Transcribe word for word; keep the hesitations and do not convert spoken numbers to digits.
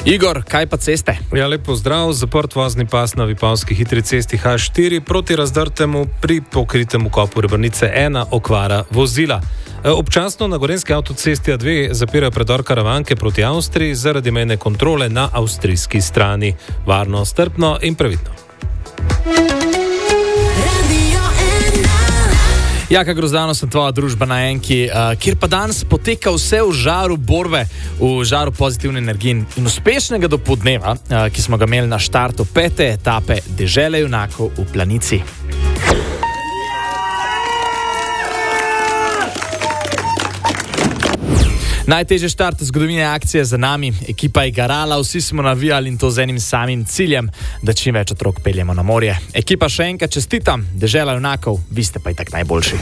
Igor, kaj pa ceste? Ja, lepo zdrav, zaprt vozni pas na Vipavski hitri cesti H štiri proti razdrtemu pri pokritemu kopu Rebrnice ena okvara vozila. Občasno na Gorenjski avtocesti A dve zapirajo predor Karavanke proti Avstriji zaradi mejne kontrole na avstrijski strani. Varno, strpno in previdno. Jaka Grozdano, sem tvoja družba na Enki, uh, kjer pa danes poteka vse v žaru borbe, v žaru pozitivne energije in uspešnega dopoldneva, uh, ki smo ga imeli na štartu pete etape Dežele junakov v Planici. Najtežji štart zgodovine akcije za nami, ekipa je garala, vsi smo navijali in to z enim samim ciljem, da čim več otrok peljemo na morje. Ekipa še enkrat čestitam, Dežela junakov, vi ste pa itak najboljši.